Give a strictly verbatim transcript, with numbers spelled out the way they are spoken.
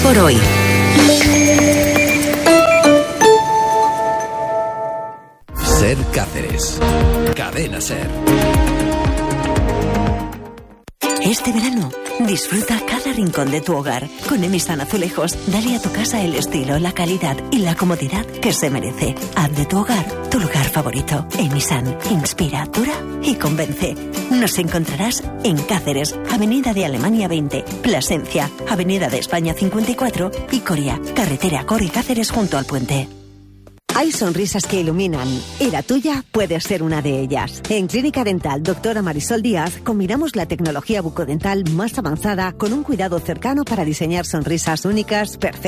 por hoy. Ser Cáceres. Cadena Ser. Este verano, disfruta cada rincón de tu hogar. Con Emisan Azulejos, dale a tu casa el estilo, la calidad y la comodidad que se merece. Haz de tu hogar tu lugar favorito. Emisan, inspira, dura y convence. Nos encontrarás en Cáceres, Avenida de Alemania veinte, Plasencia, Avenida de España cincuenta y cuatro y Coria, carretera Cori Cáceres junto al puente. Hay sonrisas que iluminan y la tuya puede ser una de ellas. En Clínica Dental Doctora Marisol Díaz combinamos la tecnología bucodental más avanzada con un cuidado cercano para diseñar sonrisas únicas, perfectas.